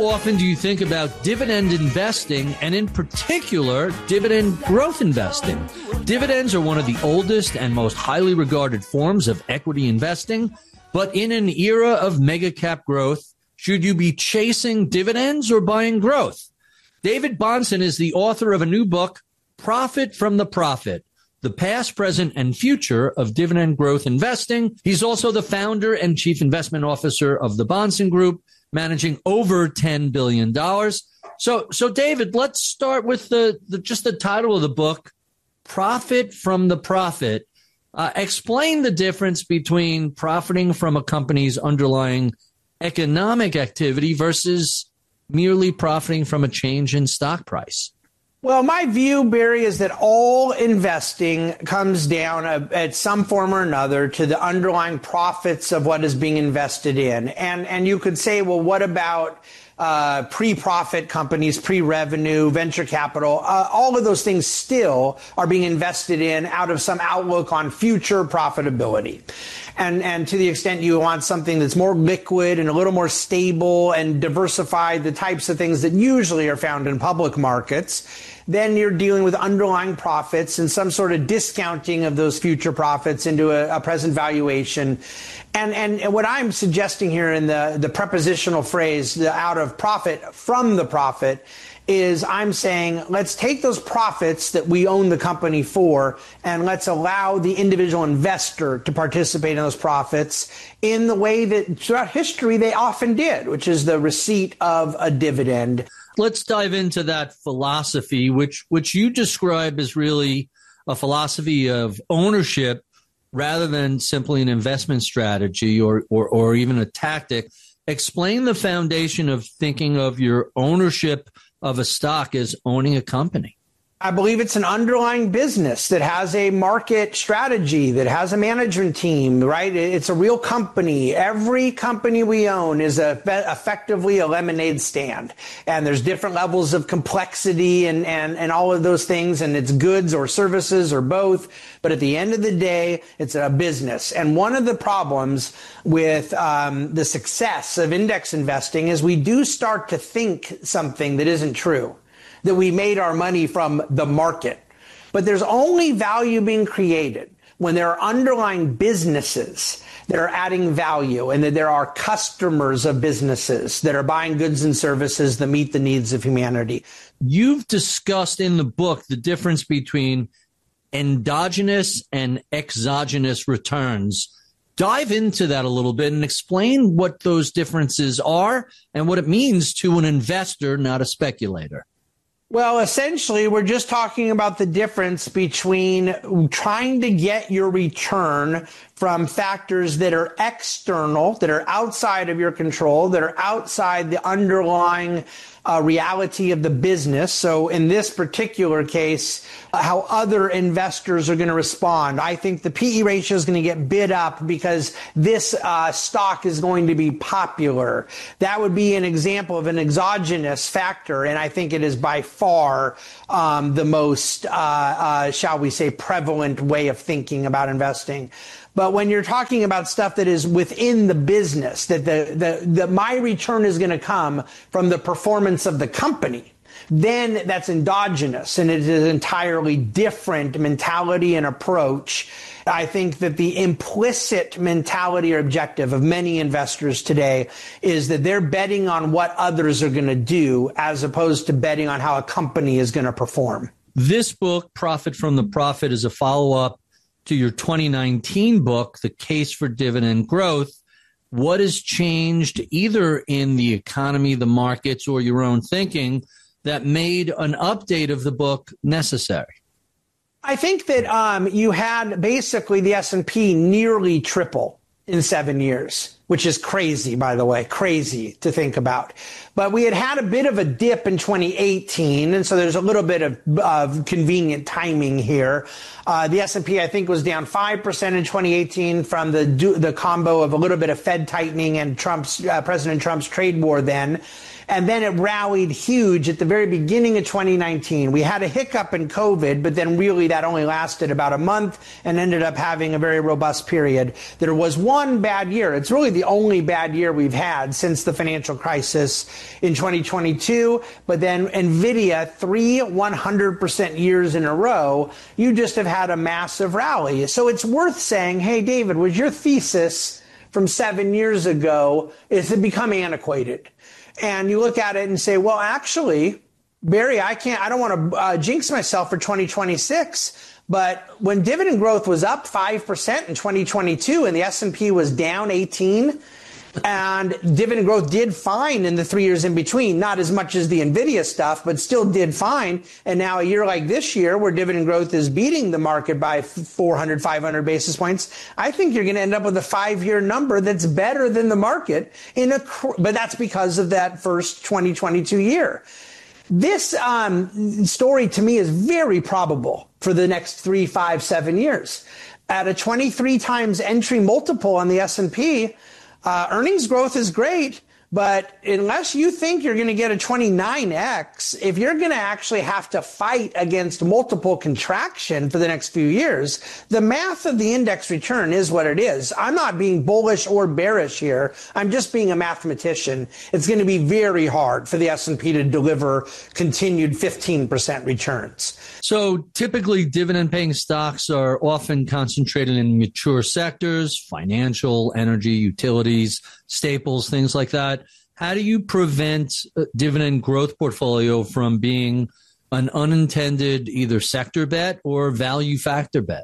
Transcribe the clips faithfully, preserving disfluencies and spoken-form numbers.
How often do you think about dividend investing, and in particular, dividend growth investing? Dividends are one of the oldest and most highly regarded forms of equity investing, but in an era of mega cap growth, should you be chasing dividends or buying growth? David Bahnsen is the author of a new book, Profit from the Profit: The Past, Present, and Future of Dividend Growth Investing. He's also the founder and chief investment officer of the Bahnsen Group, managing over ten billion dollars. So, so David, let's start with the, the just the title of the book, Profit from the Profit. Uh, explain the difference between profiting from a company's underlying economic activity versus merely profiting from a change in stock price. Well, my view, Barry, is that all investing comes down uh, at some form or another to the underlying profits of what is being invested in. And and you could say, well, what about uh, pre-profit companies, pre-revenue, venture capital? Uh, all of those things still are being invested in out of some outlook on future profitability. And, and to the extent you want something that's more liquid and a little more stable and diversified, the types of things that usually are found in public markets, then you're dealing with underlying profits and some sort of discounting of those future profits into a, a present valuation. And, and, and what I'm suggesting here in the, the prepositional phrase, the out of profit from the profit, is I'm saying let's take those profits that we own the company for and let's allow the individual investor to participate in those profits in the way that throughout history they often did, which is the receipt of a dividend. Let's dive into that philosophy, which which you describe as really a philosophy of ownership rather than simply an investment strategy or, or, or even a tactic. Explain the foundation of thinking of your ownership of a stock as owning a company. I believe it's an underlying business that has a market strategy, that has a management team, right? It's a real company. Every company we own is a, effectively a lemonade stand. And there's different levels of complexity and, and, and all of those things. And it's goods or services or both. But at the end of the day, it's a business. And one of the problems with um, the success of index investing is we do start to think something that isn't true, that we made our money from the market. But there's only value being created when there are underlying businesses that are adding value and that there are customers of businesses that are buying goods and services that meet the needs of humanity. You've discussed in the book the difference between endogenous and exogenous returns. Dive into that a little bit and explain what those differences are and what it means to an investor, not a speculator. Well, essentially, we're just talking about the difference between trying to get your return from factors that are external, that are outside of your control, that are outside the underlying uh, reality of the business. So in this particular case, uh, how other investors are going to respond. I think the P E ratio is going to get bid up because this uh, stock is going to be popular. That would be an example of an exogenous factor, and I think it is by far um, the most, uh, uh, shall we say, prevalent way of thinking about investing. But when you're talking about stuff that is within the business, that the, the, the my return is going to come from the performance of the company, then that's endogenous, and it is an entirely different mentality and approach. I think that the implicit mentality or objective of many investors today is that they're betting on what others are going to do as opposed to betting on how a company is going to perform. This book, Profit from the Profit, is a follow-up to your twenty nineteen book, The Case for Dividend Growth. What has changed either in the economy, the markets, or your own thinking that made an update of the book necessary? I think that um, you had basically the S and P nearly triple in seven years, which is crazy, by the way, crazy to think about. But we had had a bit of a dip in twenty eighteen, and so there's a little bit of, of convenient timing here. Uh, the S and P, I think, was down five percent in twenty eighteen from the the combo of a little bit of Fed tightening and Trump's uh, President Trump's trade war then. And then it rallied huge at the very beginning of twenty nineteen. We had a hiccup in COVID, but then really that only lasted about a month and ended up having a very robust period. There was one bad year. It's really the the only bad year we've had since the financial crisis in twenty twenty-two. But then NVIDIA, three one hundred percent years in a row, you just have had a massive rally. So it's worth saying, hey, David, was your thesis from seven years ago, is it become antiquated? And you look at it and say, well, actually, Barry, I can't, I don't want to uh, jinx myself for twenty twenty-six. But when dividend growth was up five percent in twenty twenty-two and the S and P was down eighteen, and dividend growth did fine in the three years in between, not as much as the NVIDIA stuff, but still did fine. And now a year like this year where dividend growth is beating the market by four hundred, five hundred basis points, I think you're going to end up with a five-year number that's better than the market in a, but that's because of that first twenty twenty-two year. This um, story to me is very probable for the next three, five, seven years. At a twenty-three times entry multiple on the S and P, uh, earnings growth is great, but unless you think you're going to get a twenty-nine X, if you're going to actually have to fight against multiple contraction for the next few years, the math of the index return is what it is. I'm not being bullish or bearish here. I'm just being a mathematician. It's going to be very hard for the S and P to deliver continued fifteen percent returns. So typically dividend-paying stocks are often concentrated in mature sectors, financial, energy, utilities, staples, things like that. How do you prevent a dividend growth portfolio from being an unintended either sector bet or value factor bet?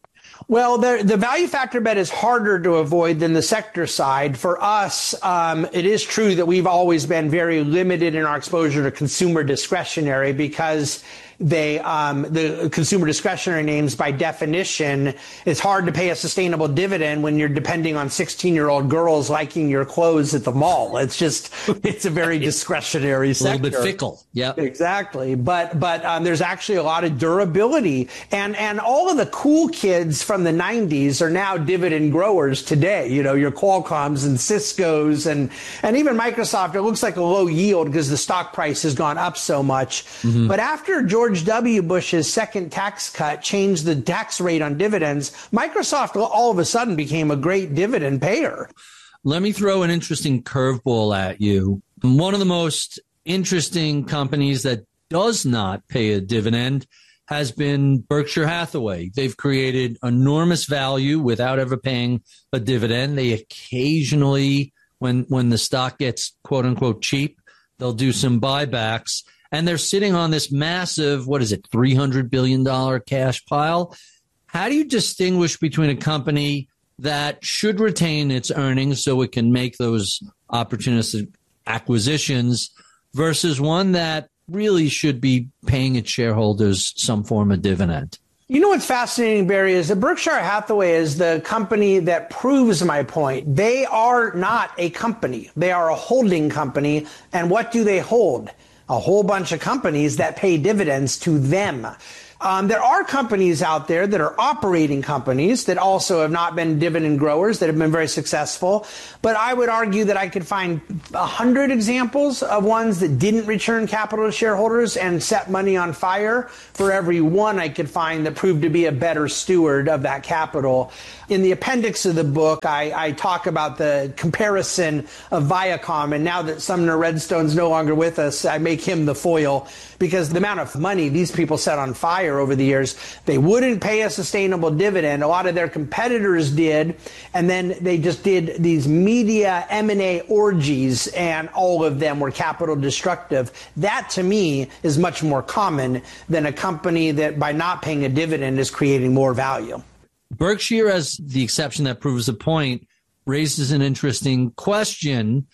Well, the, the value factor bet is harder to avoid than the sector side. For us, um, it is true that we've always been very limited in our exposure to consumer discretionary because they, um, the consumer discretionary names, by definition, it's hard to pay a sustainable dividend when you're depending on sixteen-year-old girls liking your clothes at the mall. It's just, it's a very discretionary sector. A little bit fickle. Yeah, exactly. But, but, um, there's actually a lot of durability, and, and all of the cool kids from the nineties are now dividend growers today. You know, your Qualcomms and Cisco's and, and even Microsoft. It looks like a low yield because the stock price has gone up so much. Mm-hmm. But after George W. Bush's second tax cut changed the tax rate on dividends, Microsoft all of a sudden became a great dividend payer. Let me throw an interesting curveball at you. One of the most interesting companies that does not pay a dividend has been Berkshire Hathaway. They've created enormous value without ever paying a dividend. They occasionally, when when the stock gets quote unquote cheap, they'll do some buybacks. And they're sitting on this massive, what is it, three hundred billion dollars cash pile. How do you distinguish between a company that should retain its earnings so it can make those opportunistic acquisitions versus one that really should be paying its shareholders some form of dividend? You know what's fascinating, Barry, is that Berkshire Hathaway is the company that proves my point. They are not a company. They are a holding company. And what do they hold? A whole bunch of companies that pay dividends to them. Um, there are companies out there that are operating companies that also have not been dividend growers that have been very successful. But I would argue that I could find a hundred examples of ones that didn't return capital to shareholders and set money on fire for every one I could find that proved to be a better steward of that capital. In the appendix of the book, I, I talk about the comparison of Viacom. And now that Sumner Redstone's no longer with us, I make him the foil because the amount of money these people set on fire over the years, they wouldn't pay a sustainable dividend. A lot of their competitors did. And then they just did these media M and A orgies, and all of them were capital destructive. That, to me, is much more common than a company that, by not paying a dividend, is creating more value. Berkshire, as the exception that proves the point, raises an interesting question.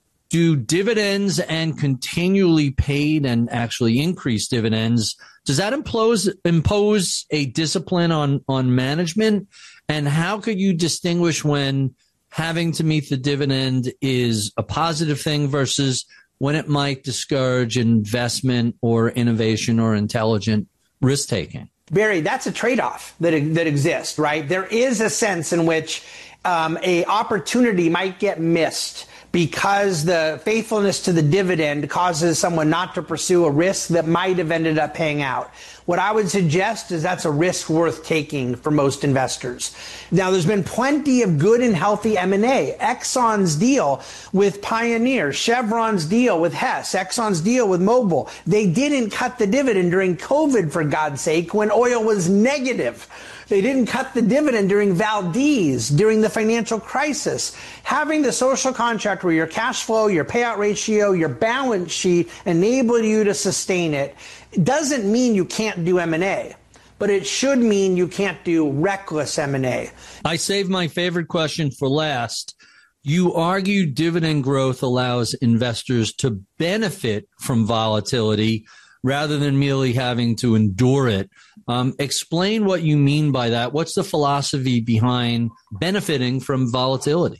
Do dividends and continually paid and actually increased dividends, does that impose, impose a discipline on, on management? And how could you distinguish when having to meet the dividend is a positive thing versus when it might discourage investment or innovation or intelligent risk-taking? Barry, that's a trade-off that that exists, right? There is a sense in which um, a opportunity might get missed because the faithfulness to the dividend causes someone not to pursue a risk that might have ended up paying out. What I would suggest is that's a risk worth taking for most investors. Now, there's been plenty of good and healthy M and A. Exxon's deal with Pioneer, Chevron's deal with Hess, Exxon's deal with Mobil. They didn't cut the dividend during COVID, for God's sake, when oil was negative. They didn't cut the dividend during Valdez, during the financial crisis. Having the social contract where your cash flow, your payout ratio, your balance sheet enable you to sustain it doesn't mean you can't do M and A, but it should mean you can't do reckless M and A. I saved my favorite question for last. You argue dividend growth allows investors to benefit from volatility rather than merely having to endure it. Um, explain what you mean by that. What's the philosophy behind benefiting from volatility?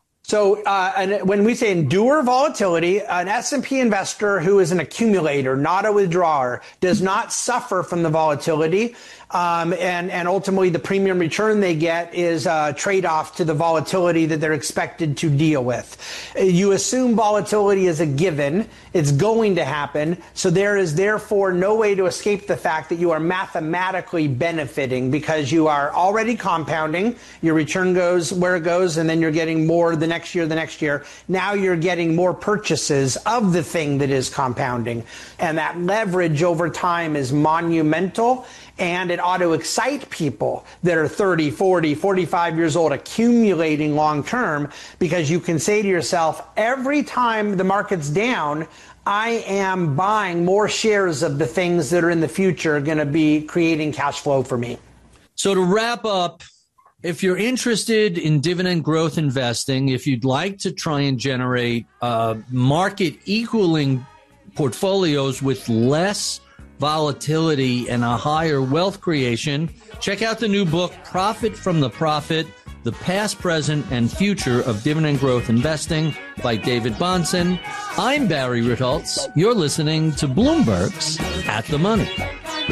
So uh, and when we say endure volatility, an S and P investor who is an accumulator, not a withdrawer, does not suffer from the volatility. Um, and, and ultimately, the premium return they get is a trade-off to the volatility that they're expected to deal with. You assume volatility is a given. It's going to happen. So there is therefore no way to escape the fact that you are mathematically benefiting because you are already compounding. Your return goes where it goes, and then you're getting more the next year, the next year. Now you're getting more purchases of the thing that is compounding. And that leverage over time is monumental. And it ought to excite people that are thirty, forty, forty-five years old accumulating long term, because you can say to yourself, every time the market's down, I am buying more shares of the things that are in the future going to be creating cash flow for me. So to wrap up, if you're interested in dividend growth investing, if you'd like to try and generate uh, market equaling portfolios with less volatility and a higher wealth creation, check out the new book, Profit from the Profit, The Past, Present, and Future of Dividend Growth Investing by David Bahnsen. I'm Barry Ritholtz. You're listening to Bloomberg's At the Money.